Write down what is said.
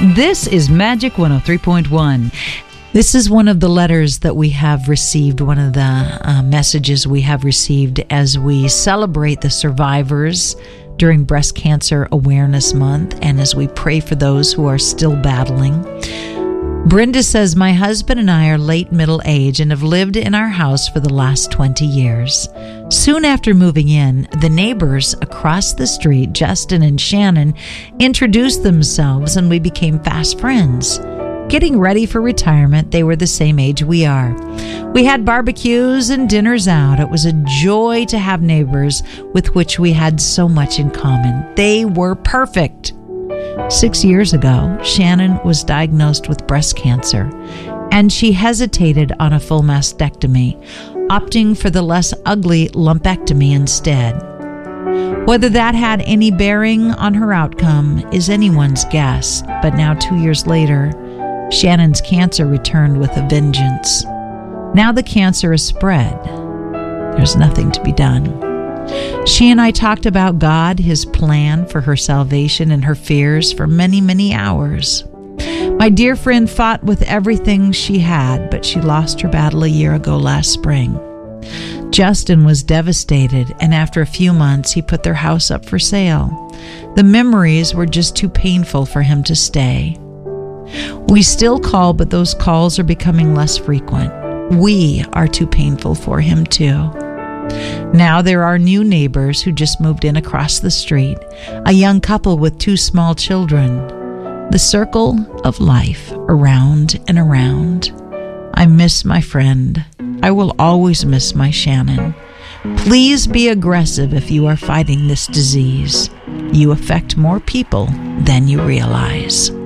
This is Magic 103.1. This is one of the letters that we have received, one of the messages we have received as we celebrate the survivors during Breast Cancer Awareness Month and as we pray for those who are still battling. Brenda says, my husband and I are late middle age and have lived in our house for the last 20 years. Soon after moving in, the neighbors across the street, Justin and Shannon, introduced themselves and we became fast friends. Getting ready for retirement, they were the same age we are. We had barbecues and dinners out. It was a joy to have neighbors with which we had so much in common. They were perfect. 6 years ago, Shannon was diagnosed with breast cancer, and she hesitated on a full mastectomy, opting for the less ugly lumpectomy instead. Whether that had any bearing on her outcome is anyone's guess, but now 2 years later, Shannon's cancer returned with a vengeance. Now the cancer is spread. There's nothing to be done. She and I talked about God, His plan for her salvation, and her fears for many, many hours. My dear friend fought with everything she had, but she lost her battle a year ago last spring. Justin was devastated, and after a few months, he put their house up for sale. The memories were just too painful for him to stay. We still call, but those calls are becoming less frequent. We are too painful for him too. Now there are new neighbors who just moved in across the street, a young couple with 2 small children. The circle of life around and around. I miss my friend. I will always miss my Shannon. Please be aggressive if you are fighting this disease. You affect more people than you realize.